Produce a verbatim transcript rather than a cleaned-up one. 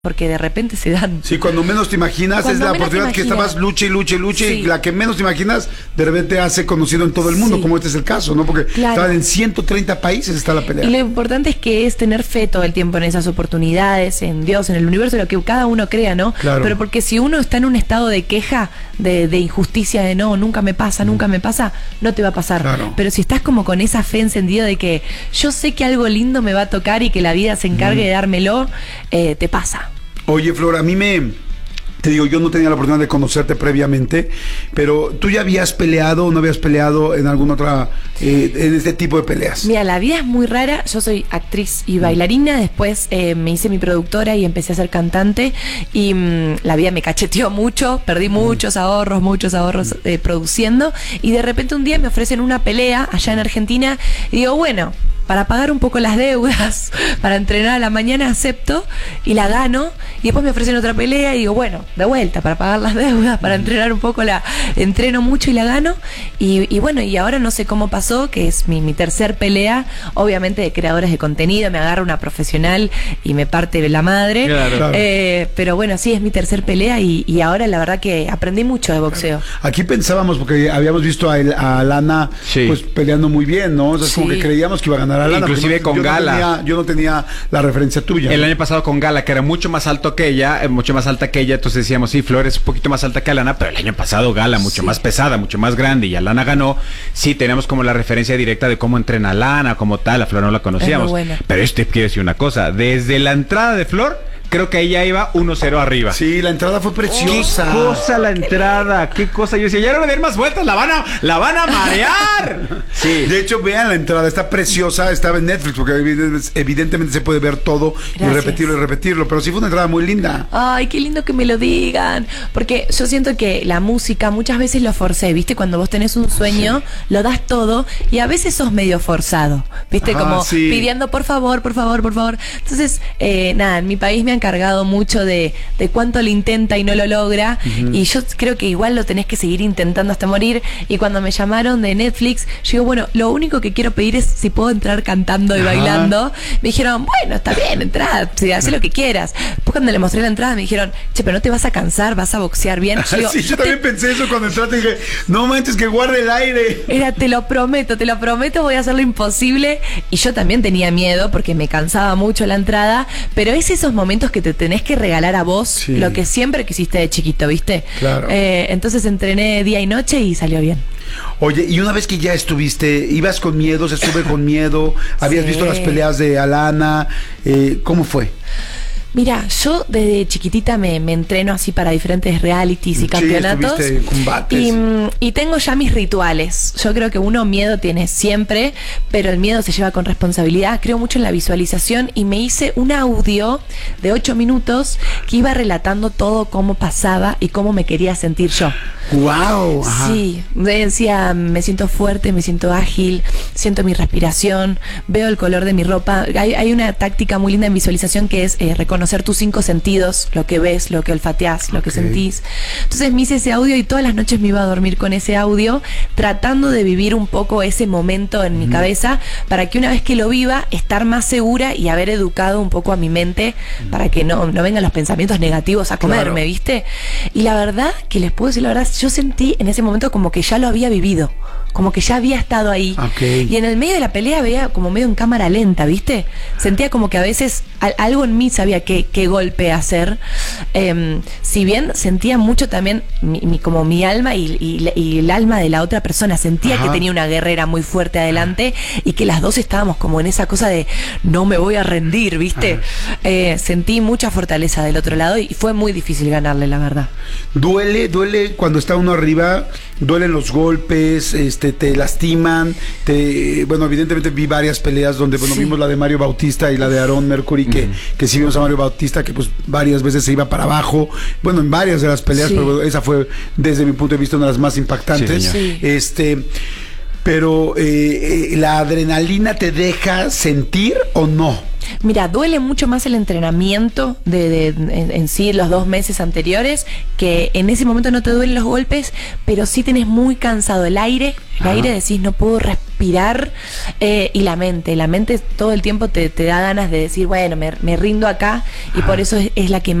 porque de repente se dan. Sí, cuando menos te imaginas es la oportunidad que estabas luche y luche y luche sí. y la que menos te imaginas de repente hace conocido en todo el mundo, sí. como este es el caso, ¿no? Porque claro. estaban en ciento treinta países está la pelea. Y lo importante es que es tener fe todo el tiempo en esas oportunidades, en Dios, en el universo, lo que cada uno crea, ¿no? Claro. Pero porque si uno está en un estado de queja, de, de injusticia, de no, nunca me pasa, mm. nunca me pasa, no te va a pasar. Claro. Pero si estás como con esa fe encendida de que yo sé que algo lindo me va a tocar y que la vida se encargue mm. de dármelo, eh, te pasa. Oye, Flor, a mí me... Te digo, yo no tenía la oportunidad de conocerte previamente, pero ¿tú ya habías peleado o no habías peleado en alguna otra, eh, en este tipo de peleas? Mira, la vida es muy rara. Yo soy actriz y bailarina, después eh, me hice mi productora y empecé a ser cantante y mmm, la vida me cacheteó mucho, perdí muchos ahorros, muchos ahorros eh, produciendo y de repente un día me ofrecen una pelea allá en Argentina y digo, bueno... para pagar un poco las deudas, para entrenar a la mañana acepto y la gano y después me ofrecen otra pelea y digo, bueno, de vuelta para pagar las deudas, para entrenar un poco, la entreno mucho y la gano y, y bueno, y ahora no sé cómo pasó, que es mi, mi tercer pelea, obviamente de creadores de contenido, me agarra una profesional y me parte la madre, claro, claro. Eh, pero bueno, sí, es mi tercer pelea y, y ahora la verdad que aprendí mucho de boxeo. Claro. Aquí pensábamos, porque habíamos visto a, el, a Lana sí. pues peleando muy bien, ¿no? O sea, sí. como que creíamos que iba a ganar Lana, inclusive no, con yo Gala. No tenía, yo no tenía la referencia tuya. El ¿no? año pasado con Gala, que era mucho más alto que ella, mucho más alta que ella, entonces decíamos, sí, Flor es un poquito más alta que Alana, pero el año pasado Gala, mucho sí. más pesada, mucho más grande, y Alana ganó. Sí, teníamos como la referencia directa de cómo entrena Alana, como tal, a Flor no la conocíamos. Pero este quiere decir una cosa, desde la entrada de Flor, creo que ella iba uno cero arriba. Sí, la entrada fue preciosa. Qué cosa la entrada, qué cosa. Yo decía, ya no me den más vueltas, la van a, la van a marear. Sí. De hecho, vean la entrada, está preciosa, estaba en Netflix, porque evidentemente se puede ver todo. Gracias. Y repetirlo y repetirlo. Pero sí fue una entrada muy linda. Ay, qué lindo que me lo digan. Porque yo siento que la música muchas veces lo forcé, ¿viste? Cuando vos tenés un sueño, sí. lo das todo y a veces sos medio forzado, ¿viste? Ah, como sí. pidiendo por favor, por favor, por favor. Entonces, eh, nada, en mi país me han cargado mucho de, de cuánto lo intenta y no lo logra uh-huh. y yo creo que igual lo tenés que seguir intentando hasta morir y cuando me llamaron de Netflix yo digo, bueno, lo único que quiero pedir es si puedo entrar cantando y uh-huh. bailando. Me dijeron, bueno, está bien, entrá, sí, haz lo que quieras. Después cuando le mostré la entrada me dijeron, che, pero no te vas a cansar, vas a boxear bien. Yo digo, sí, yo también te... pensé eso cuando entraste y dije, no manches, que guarde el aire. Era, te lo prometo, te lo prometo, voy a hacer lo imposible. Y yo también tenía miedo porque me cansaba mucho la entrada, pero es esos momentos que te tenés que regalar a vos sí. lo que siempre quisiste de chiquito, ¿viste? Claro. Eh, entonces entrené día y noche y salió bien. Oye, y una vez que ya estuviste, ibas con miedo, se sube con miedo, habías sí. visto las peleas de Alana, eh, ¿cómo fue? Mira, yo desde chiquitita me, me entreno así para diferentes realities y sí, campeonatos en combates, y, sí. y tengo ya mis rituales. Yo creo que uno miedo tiene siempre, pero el miedo se lleva con responsabilidad. Creo mucho en la visualización y me hice un audio de ocho minutos que iba relatando todo cómo pasaba y cómo me quería sentir yo. Wow. Sí, decía, me siento fuerte, me siento ágil, siento mi respiración, veo el color de mi ropa. Hay, hay una táctica muy linda en visualización que es eh, reconocer tus cinco sentidos, lo que ves, lo que olfateás, okay. lo que sentís. Entonces me hice ese audio y todas las noches me iba a dormir con ese audio, tratando de vivir un poco ese momento en mi mm. cabeza, para que una vez que lo viva, estar más segura y haber educado un poco a mi mente, mm. para que no, no vengan los pensamientos negativos a comerme, claro. ¿viste? Y la verdad, que les puedo decir la verdad, yo sentí en ese momento como que ya lo había vivido, como que ya había estado ahí. Okay. Y en el medio de la pelea veía como medio en cámara lenta, ¿viste? Sentía como que a veces al, algo en mí sabía qué, qué golpe hacer. Eh, si bien sentía mucho también mi, mi, como mi alma y, y, y el alma de la otra persona. Sentía Ajá. que tenía una guerrera muy fuerte adelante y que las dos estábamos como en esa cosa de no me voy a rendir, ¿viste? Eh, sentí mucha fortaleza del otro lado y fue muy difícil ganarle, la verdad. Duele, duele cuando está uno arriba, duelen los golpes, este, te lastiman, te, bueno, evidentemente vi varias peleas donde, bueno, sí. vimos la de Mario Bautista y la de Aaron Mercury, que, uh-huh. que sí vimos a Mario Bautista, que pues varias veces se iba para abajo, bueno, en varias de las peleas, sí. pero esa fue, desde mi punto de vista, una de las más impactantes. Sí, sí. Este... pero eh, eh, ¿la adrenalina te deja sentir o no? Mira, duele mucho más el entrenamiento de, de en, en sí los dos meses anteriores, que en ese momento no te duelen los golpes, pero sí tenés muy cansado el aire, el Ajá. aire decís no puedo respirar, eh, y la mente, la mente todo el tiempo te, te da ganas de decir bueno, me, me rindo acá, y Ajá. por eso es, es la que